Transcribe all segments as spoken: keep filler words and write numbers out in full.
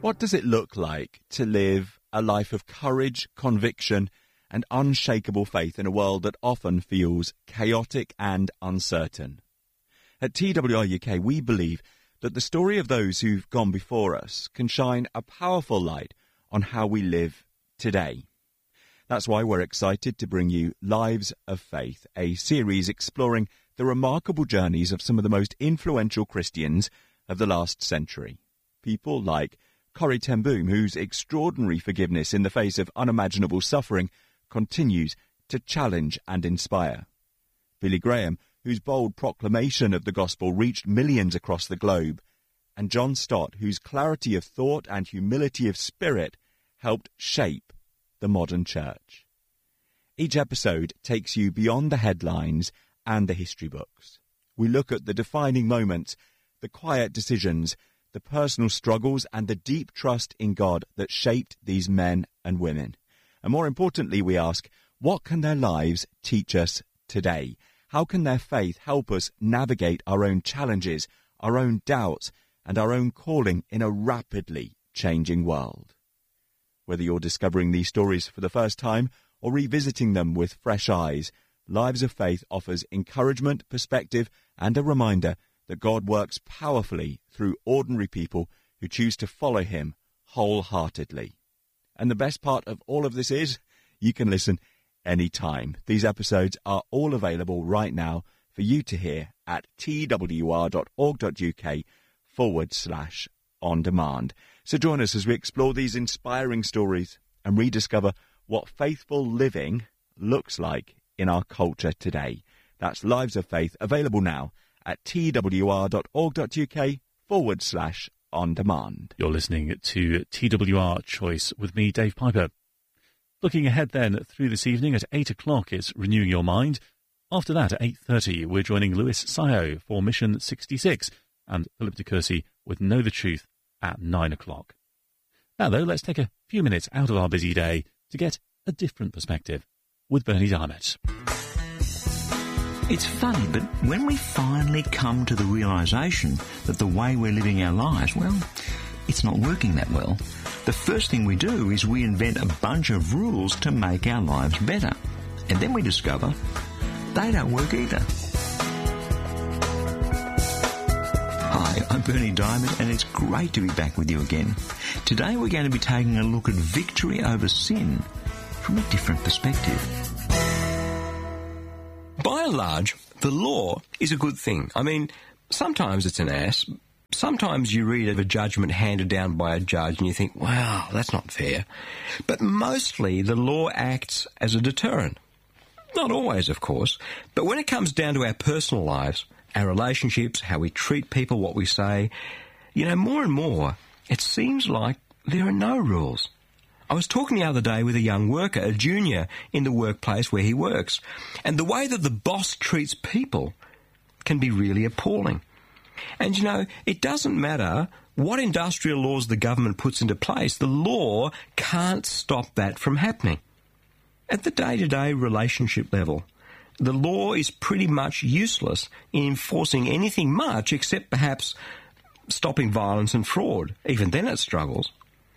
What does it look like to live a life of courage, conviction, and unshakable faith in a world that often feels chaotic and uncertain? At T W R U K, we believe that the story of those who've gone before us can shine a powerful light on how we live today. That's why we're excited to bring you Lives of Faith, a series exploring the remarkable journeys of some of the most influential Christians of the last century. People like Corrie ten Boom, whose extraordinary forgiveness in the face of unimaginable suffering continues to challenge and inspire. Billy Graham, whose bold proclamation of the gospel reached millions across the globe. And John Stott, whose clarity of thought and humility of spirit helped shape the modern church. Each episode takes you beyond the headlines and the history books. We look at the defining moments, the quiet decisions, the personal struggles, and the deep trust in God that shaped these men and women. And more importantly, we ask, what can their lives teach us today? How can their faith help us navigate our own challenges, our own doubts, and our own calling in a rapidly changing world? Whether you're discovering these stories for the first time or revisiting them with fresh eyes, Lives of Faith offers encouragement, perspective, and a reminder that God works powerfully through ordinary people who choose to follow him wholeheartedly. And the best part of all of this is you can listen anytime. These episodes are all available right now for you to hear at twr.org.uk forward slash on demand. So join us as we explore these inspiring stories and rediscover what faithful living looks like in our culture today. That's Lives of Faith, available now at twr.org.uk forward slash on demand. You're listening to T W R Choice with me, Dave Piper. Looking ahead then through this evening at eight o'clock is Renewing Your Mind. After that, at eight thirty, we're joining Lewis Sayo for Mission sixty-six and Philip de Courcy with Know the Truth at nine o'clock. Now, though, let's take a few minutes out of our busy day to get a different perspective with Bernie Diamond. It's funny, but when we finally come to the realisation that the way we're living our lives, well, it's not working that well, the first thing we do is we invent a bunch of rules to make our lives better. And then we discover they don't work either. Hi, I'm Bernie Diamond, and it's great to be back with you again. Today we're going to be taking a look at victory over sin from a different perspective. By and large, the law is a good thing. I mean, sometimes it's an ass. Sometimes you read of a judgment handed down by a judge and you think, wow, that's not fair. But mostly the law acts as a deterrent. Not always, of course, but when it comes down to our personal lives, our relationships, how we treat people, what we say, you know, more and more, it seems like there are no rules. I was talking the other day with a young worker, a junior in the workplace where he works, and the way that the boss treats people can be really appalling. And, you know, it doesn't matter what industrial laws the government puts into place, the law can't stop that from happening. At the day-to-day relationship level, the law is pretty much useless in enforcing anything much except perhaps stopping violence and fraud. Even then it struggles.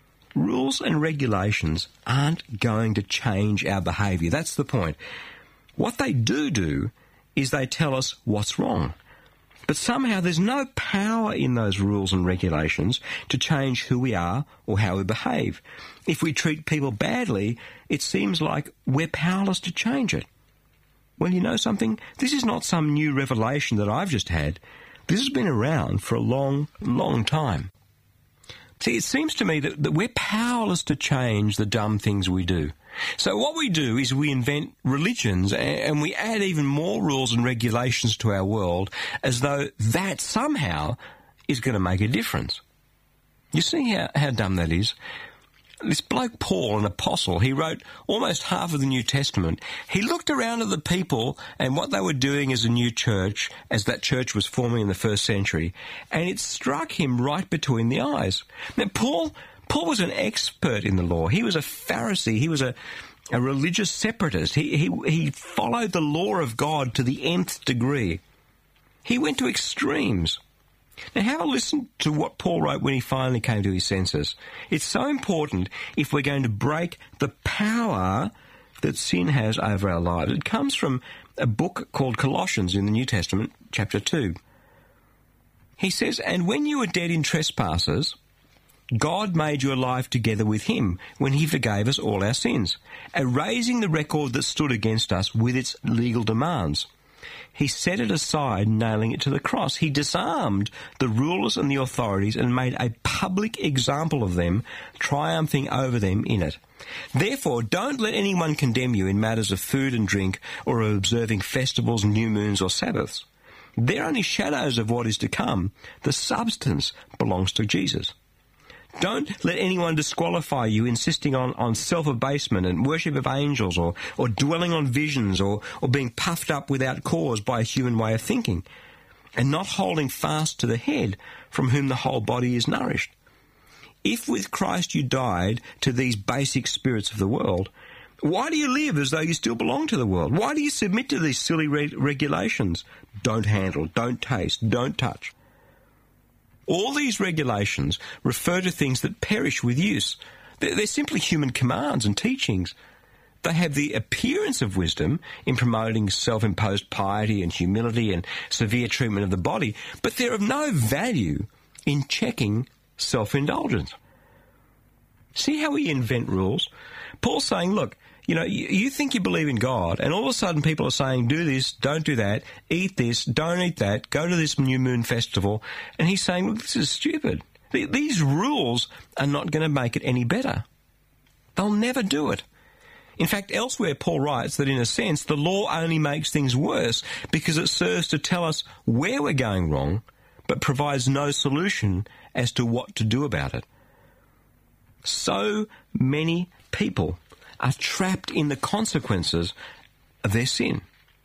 Rules and regulations aren't going to change our behaviour. That's the point. What they do do is they tell us what's wrong. But somehow there's no power in those rules and regulations to change who we are or how we behave. If we treat people badly, it seems like we're powerless to change it. Well, you know something? This is not some new revelation that I've just had. This has been around for a long, long time. See, it seems to me that, that we're powerless to change the dumb things we do. So what we do is we invent religions and we add even more rules and regulations to our world as though that somehow is going to make a difference. You see how, how dumb that is? This bloke Paul, an apostle, he wrote almost half of the New Testament. He looked around at the people and what they were doing as a new church, as that church was forming in the first century, and it struck him right between the eyes. Now, Paul, Paul was an expert in the law. He was a Pharisee. He was a, a religious separatist. He, he, he followed the law of God to the nth degree. He went to extremes. Now have a listen to what Paul wrote when he finally came to his senses. It's so important if we're going to break the power that sin has over our lives. It comes from a book called Colossians in the New Testament, chapter two. He says, "And when you were dead in trespasses, God made you alive together with him when he forgave us all our sins, erasing the record that stood against us with its legal demands. He set it aside, nailing it to the cross. He disarmed the rulers and the authorities and made a public example of them, triumphing over them in it. Therefore, don't let anyone condemn you in matters of food and drink or of observing festivals, new moons or Sabbaths. They're only shadows of what is to come. The substance belongs to Jesus. Don't let anyone disqualify you insisting on, on self-abasement and worship of angels or, or dwelling on visions or, or being puffed up without cause by a human way of thinking and not holding fast to the head from whom the whole body is nourished. If with Christ you died to these basic spirits of the world, why do you live as though you still belong to the world? Why do you submit to these silly re- regulations? Don't handle, don't taste, don't touch. All these regulations refer to things that perish with use. They're, they're simply human commands and teachings. They have the appearance of wisdom in promoting self-imposed piety and humility and severe treatment of the body, but they're of no value in checking self-indulgence. See how we invent rules? Paul's saying, look, you know, you, you think you believe in God, and all of a sudden people are saying, do this, don't do that, eat this, don't eat that, go to this new moon festival. And he's saying, look, this is stupid. These rules are not going to make it any better. They'll never do it. In fact, elsewhere Paul writes that in a sense the law only makes things worse because it serves to tell us where we're going wrong, but provides no solution as to what to do about it. So many people are trapped in the consequences of their sin.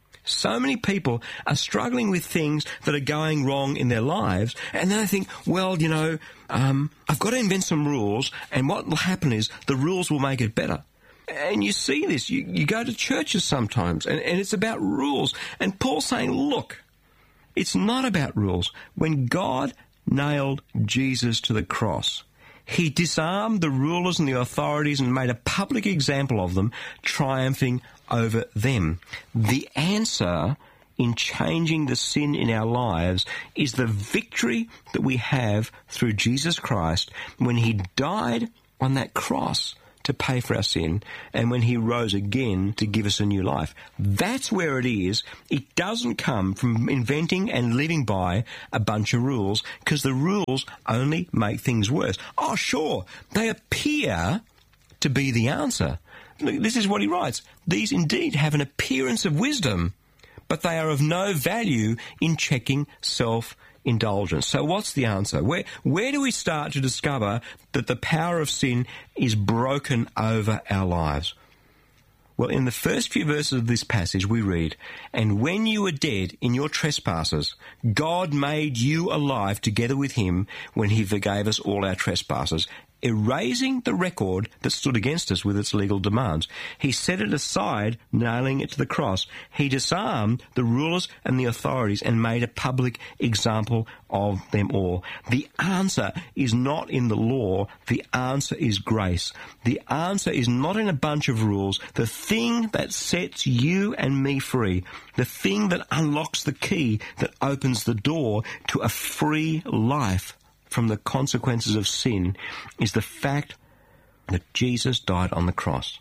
So many people are struggling with things that are going wrong in their lives, and then they think, well, you know, um, I've got to invent some rules, and what will happen is the rules will make it better. And you see this. You, you go to churches sometimes, and, and it's about rules. And Paul's saying, look, it's not about rules. When God nailed Jesus to the cross, he disarmed the rulers and the authorities and made a public example of them, triumphing over them. The answer in changing the sin in our lives is the victory that we have through Jesus Christ when he died on that cross to pay for our sin, and when he rose again to give us a new life. That's where it is. It doesn't come from inventing and living by a bunch of rules, because the rules only make things worse. Oh, sure, they appear to be the answer. This is what he writes. These indeed have an appearance of wisdom, but they are of no value in checking self indulgence. So what's the answer? Where where do we start to discover that the power of sin is broken over our lives? Well, in the first few verses of this passage we read, "And when you were dead in your trespasses, God made you alive together with him when he forgave us all our trespasses, erasing the record that stood against us with its legal demands. He set it aside, nailing it to the cross. He disarmed the rulers and the authorities and made a public example of them all." The answer is not in the law. The answer is grace. The answer is not in a bunch of rules. The thing that sets you and me free, the thing that unlocks the key that opens the door to a free life from the consequences of sin, is the fact that Jesus died on the cross.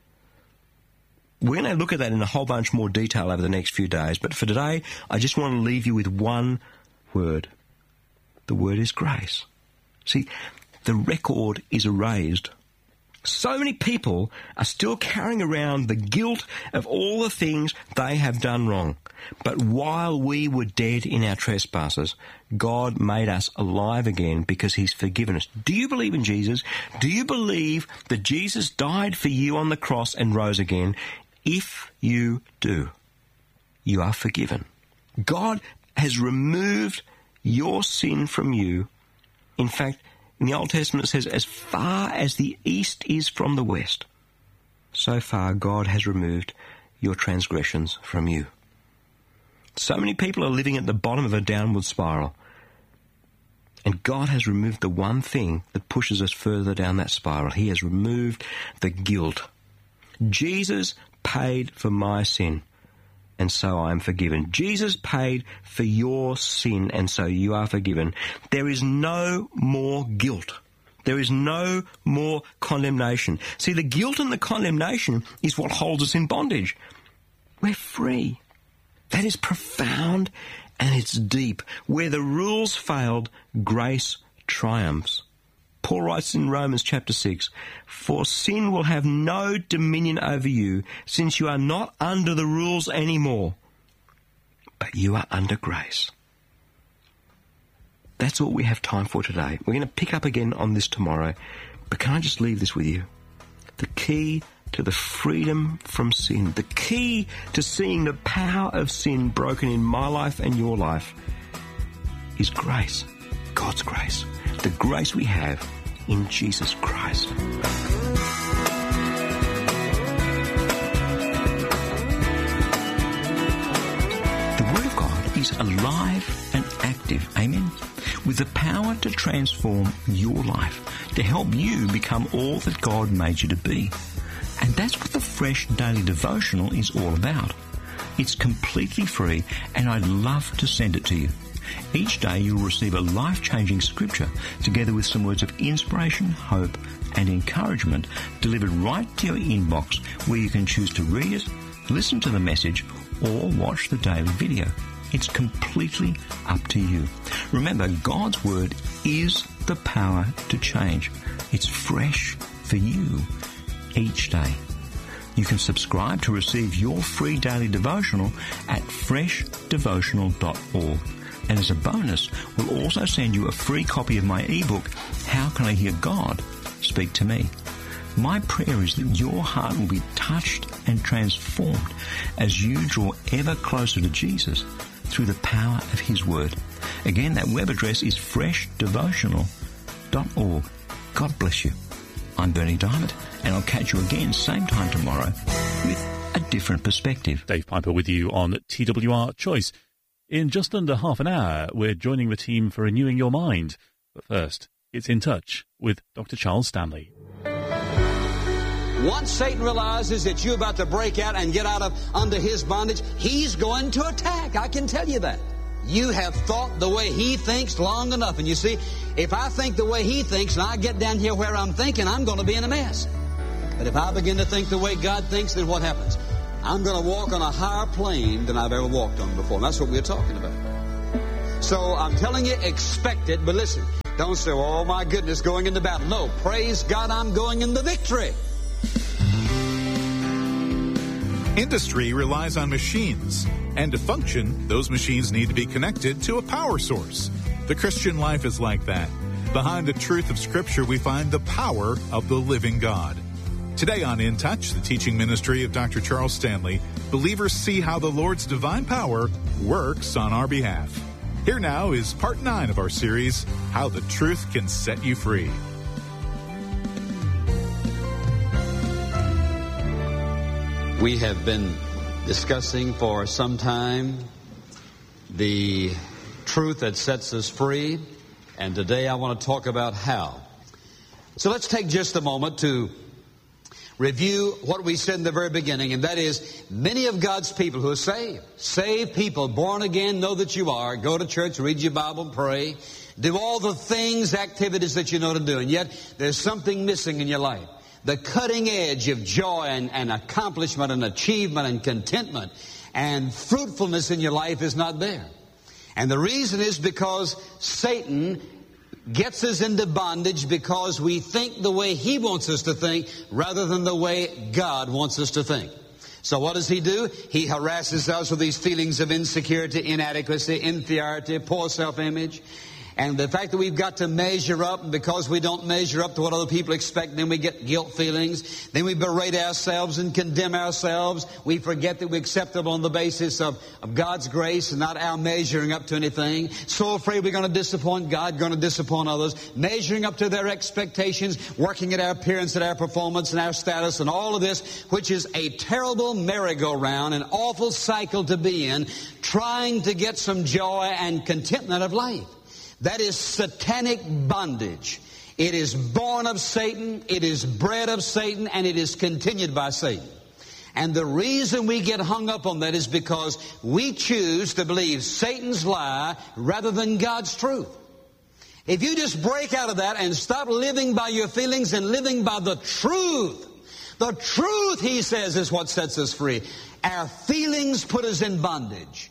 We're going to look at that in a whole bunch more detail over the next few days, but for today, I just want to leave you with one word. The word is grace. See, the record is erased. So many people are still carrying around the guilt of all the things they have done wrong. But while we were dead in our trespasses, God made us alive again because he's forgiven us. Do you believe in Jesus? Do you believe that Jesus died for you on the cross and rose again? If you do, you are forgiven. God has removed your sin from you. In fact, in the Old Testament it says, as far as the east is from the west, so far God has removed your transgressions from you. So many people are living at the bottom of a downward spiral. And God has removed the one thing that pushes us further down that spiral. He has removed the guilt. Jesus paid for my sin, and so I am forgiven. Jesus paid for your sin, and so you are forgiven. There is no more guilt. There is no more condemnation. See, the guilt and the condemnation is what holds us in bondage. We're free. That is profound and it's deep. Where the rules failed, grace triumphs. Paul writes in Romans chapter six, "For sin will have no dominion over you, since you are not under the rules anymore, but you are under grace." That's all we have time for today. We're going to pick up again on this tomorrow, but can I just leave this with you? The key to the freedom from sin, the key to seeing the power of sin broken in my life and your life is grace, God's grace, the grace we have in Jesus Christ. The Word of God is alive and active, amen, with the power to transform your life, to help you become all that God made you to be. And that's what the Fresh Daily Devotional is all about. It's completely free, and I'd love to send it to you. Each day you'll receive a life-changing scripture together with some words of inspiration, hope, and encouragement delivered right to your inbox, where you can choose to read it, listen to the message, or watch the daily video. It's completely up to you. Remember, God's Word is the power to change. It's fresh for you each day. You can subscribe to receive your free daily devotional at fresh devotional dot org. And as a bonus, we'll also send you a free copy of my ebook, How Can I Hear God Speak to Me? My prayer is that your heart will be touched and transformed as you draw ever closer to Jesus through the power of His Word. Again, that web address is fresh devotional dot org. God bless you. I'm Bernie Diamond, and I'll catch you again same time tomorrow with a different perspective. Dave Piper with you on T W R Choice. In just under half an hour, we're joining the team for Renewing Your Mind. But first, it's In Touch with Doctor Charles Stanley. Once Satan realizes that you're about to break out and get out of under his bondage, he's going to attack. I can tell you that. You have thought the way he thinks long enough. And you see, if I think the way he thinks and I get down here where I'm thinking, I'm going to be in a mess. But if I begin to think the way God thinks, then what happens? I'm going to walk on a higher plane than I've ever walked on before. And that's what we're talking about. So I'm telling you, expect it. But listen, don't say, oh my goodness, going into battle. No, praise God, I'm going in the victory. Industry relies on machines, and to function, those machines need to be connected to a power source. The Christian life is like that. Behind the truth of Scripture, we find the power of the living God. Today on In Touch, the teaching ministry of Doctor Charles Stanley, believers see how the Lord's divine power works on our behalf. Here now is part nine of our series, How the Truth Can Set You Free. We have been discussing for some time the truth that sets us free, and today I want to talk about how. So let's take just a moment to review what we said in the very beginning, and that is many of God's people who are saved, saved people, born again, know that you are, go to church, read your Bible, pray, do all the things, activities that you know to do, and yet there's something missing in your life. The cutting edge of joy and, and accomplishment and achievement and contentment and fruitfulness in your life is not there. And the reason is because Satan gets us into bondage because we think the way he wants us to think rather than the way God wants us to think. So what does he do? He harasses us with these feelings of insecurity, inadequacy, inferiority, poor self-image. And the fact that we've got to measure up, and because we don't measure up to what other people expect, then we get guilt feelings. Then we berate ourselves and condemn ourselves. We forget that we're acceptable on the basis of, of God's grace and not our measuring up to anything. So afraid we're going to disappoint God, going to disappoint others. Measuring up to their expectations, working at our appearance, at our performance, and our status, and all of this, which is a terrible merry-go-round, an awful cycle to be in, trying to get some joy and contentment of life. That is satanic bondage. It is born of Satan, it is bred of Satan, and it is continued by Satan. And the reason we get hung up on that is because we choose to believe Satan's lie rather than God's truth. If you just break out of that and stop living by your feelings and living by the truth, the truth, he says, is what sets us free. Our feelings put us in bondage.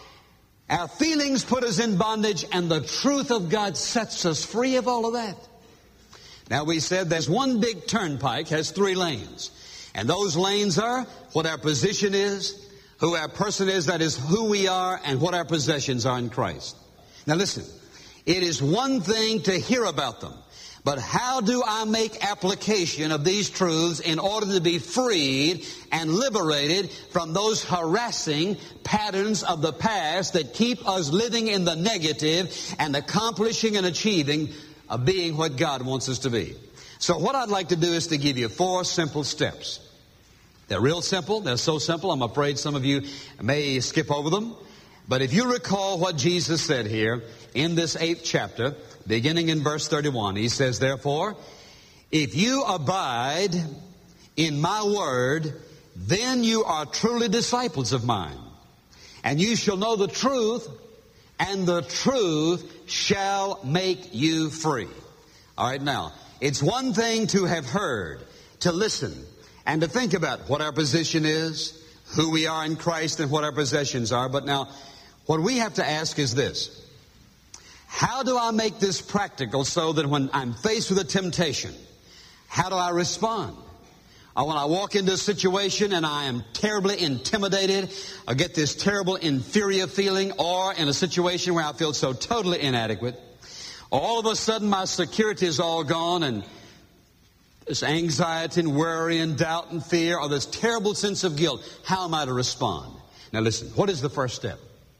Our feelings put us in bondage, and the truth of God sets us free of all of that. Now, we said there's one big turnpike, has three lanes. And those lanes are what our position is, who our person is, that is who we are, and what our possessions are in Christ. Now listen, it is one thing to hear about them, but how do I make application of these truths in order to be freed and liberated from those harassing patterns of the past that keep us living in the negative and accomplishing and achieving of being what God wants us to be? So what I'd like to do is to give you four simple steps. They're real simple. They're so simple, I'm afraid some of you may skip over them. But if you recall what Jesus said here in this eighth chapter, beginning in verse thirty-one, he says, therefore, if you abide in my word, then you are truly disciples of mine. And you shall know the truth, and the truth shall make you free. All right, now, it's one thing to have heard, to listen, and to think about what our position is, who we are in Christ, and what our possessions are. But now, what we have to ask is this. How do I make this practical so that when I'm faced with a temptation, how do I respond? Or when I walk into a situation and I am terribly intimidated, I get this terrible inferior feeling, or in a situation where I feel so totally inadequate, all of a sudden my security is all gone, and this anxiety and worry and doubt and fear, or this terrible sense of guilt, how am I to respond? Now listen, what is the first step?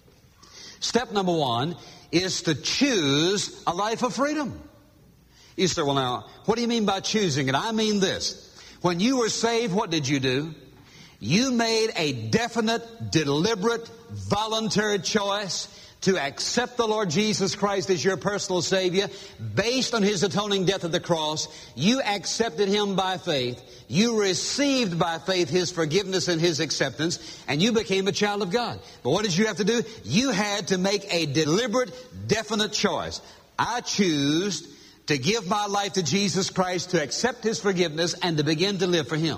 Step number one is to choose a life of freedom. You say, well now, what do you mean by choosing it? I mean this. When you were saved, what did you do? You made a definite, deliberate, voluntary choice to accept the Lord Jesus Christ as your personal Savior based on His atoning death at the cross. You accepted Him by faith. You received by faith His forgiveness and His acceptance, and you became a child of God. But what did you have to do? You had to make a deliberate, definite choice. I choose to give my life to Jesus Christ, to accept His forgiveness, and to begin to live for Him.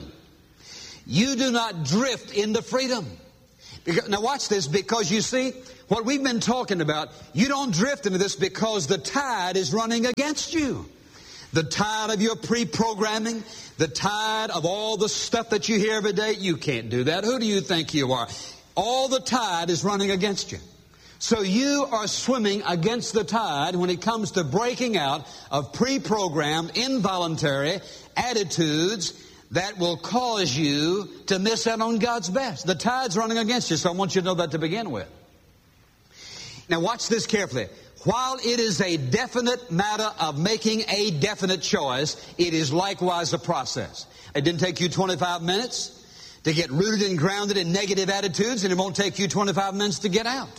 You do not drift into freedom. Now watch this, because you see, what we've been talking about, you don't drift into this because the tide is running against you. The tide of your pre-programming, the tide of all the stuff that you hear every day, you can't do that. Who do you think you are? All the tide is running against you. So you are swimming against the tide when it comes to breaking out of pre-programmed, involuntary attitudes that will cause you to miss out on God's best. The tide's running against you, so I want you to know that to begin with. Now watch this carefully. While it is a definite matter of making a definite choice, it is likewise a process. It didn't take you twenty-five minutes to get rooted and grounded in negative attitudes, and it won't take you twenty-five minutes to get out.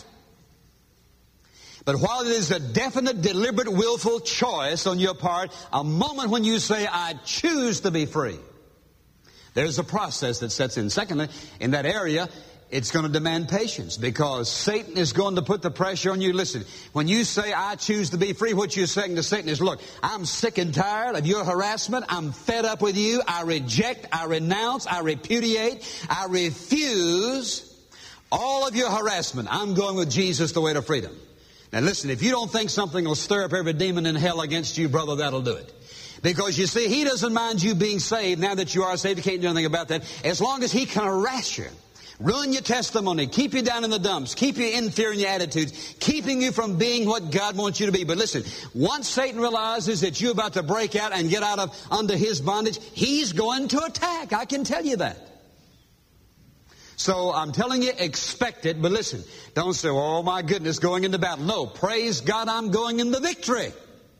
But while it is a definite, deliberate, willful choice on your part, a moment when you say, I choose to be free, there's a process that sets in. Secondly, in that area, it's going to demand patience, because Satan is going to put the pressure on you. Listen, when you say, I choose to be free, what you're saying to Satan is, look, I'm sick and tired of your harassment. I'm fed up with you. I reject, I renounce, I repudiate, I refuse all of your harassment. I'm going with Jesus, the way to freedom. Now listen, if you don't think something will stir up every demon in hell against you, brother, that'll do it. Because you see, He doesn't mind you being saved. Now that you are saved, you can't do anything about that. As long as He can harass you, ruin your testimony, keep you down in the dumps, keep you inferior in your attitudes, keeping you from being what God wants you to be. But listen, once Satan realizes that you're about to break out and get out of under his bondage, he's going to attack. I can tell you that. So I'm telling you, expect it. But listen, don't say, oh my goodness, going into battle. No, praise God, I'm going into victory.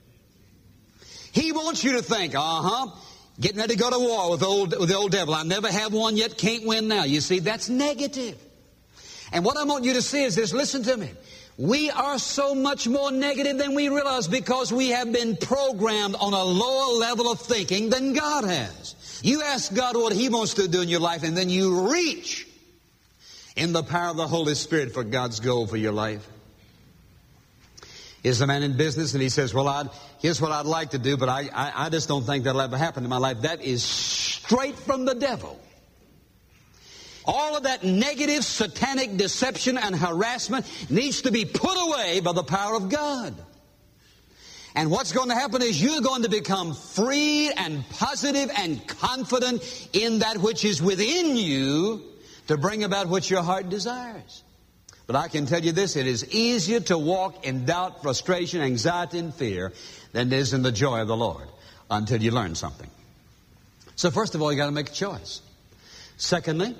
He wants you to think, uh-huh, getting ready to go to war with the old, with the old devil. I never have one yet, can't win now. You see, that's negative. And what I want you to see is this, listen to me. We are so much more negative than we realize because we have been programmed on a lower level of thinking than God has. You ask God what He wants to do in your life, and then you reach in the power of the Holy Spirit for God's goal for your life. Here's a man in business, and he says, well, I'd, here's what I'd like to do, but I, I, I just don't think that'll ever happen in my life. That is straight from the devil. All of that negative satanic deception and harassment needs to be put away by the power of God. And what's going to happen is you're going to become free and positive and confident in that which is within you to bring about what your heart desires. But I can tell you this, it is easier to walk in doubt, frustration, anxiety, and fear than it is in the joy of the Lord until you learn something. So first of all, you got to make a choice. Secondly,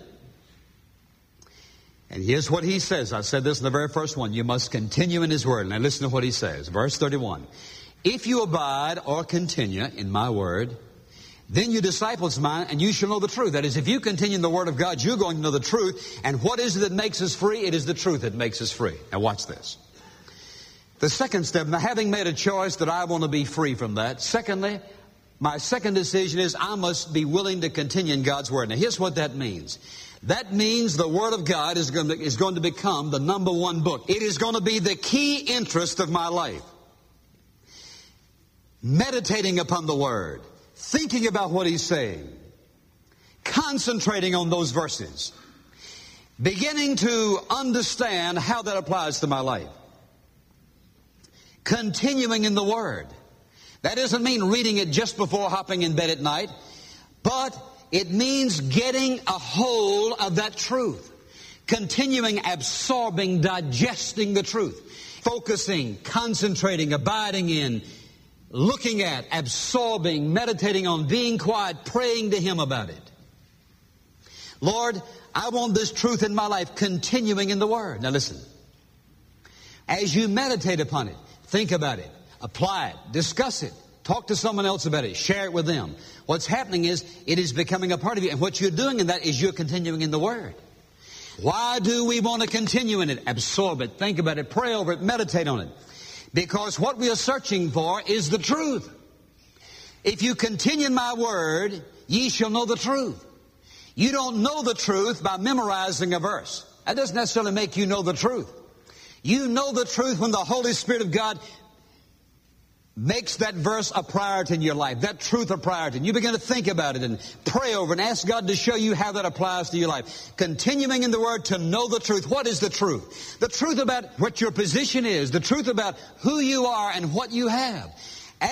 and here's what he says. I said this in the very first one. You must continue in His Word. Now listen to what he says. Verse thirty-one. If you abide or continue in my word, then you disciples mine, and you shall know the truth. That is, if you continue in the Word of God, you're going to know the truth. And what is it that makes us free? It is the truth that makes us free. Now watch this. The second step, now having made a choice that I want to be free from that. Secondly, my second decision is I must be willing to continue in God's Word. Now here's what that means. That means the Word of God is going to, is going to become the number one book. It is going to be the key interest of my life. Meditating upon the Word. Thinking about what He's saying. Concentrating on those verses. Beginning to understand how that applies to my life. Continuing in the Word. That doesn't mean reading it just before hopping in bed at night, but it means getting a hold of that truth. Continuing, absorbing, digesting the truth. Focusing, concentrating, abiding in, looking at, absorbing, meditating on, being quiet, praying to Him about it. Lord, I want this truth in my life, continuing in the Word. Now listen. As you meditate upon it, think about it, apply it, discuss it, talk to someone else about it, share it with them. What's happening is it is becoming a part of you. And what you're doing in that is you're continuing in the Word. Why do we want to continue in it? Absorb it, think about it, pray over it, meditate on it. Because what we are searching for is the truth. If you continue in my word, ye shall know the truth. You don't know the truth by memorizing a verse. That doesn't necessarily make you know the truth. You know the truth when the Holy Spirit of God makes that verse a priority in your life, that truth a priority. And you begin to think about it and pray over it and ask God to show you how that applies to your life. Continuing in the Word to know the truth. What is the truth? The truth about what your position is, the truth about who you are and what you have.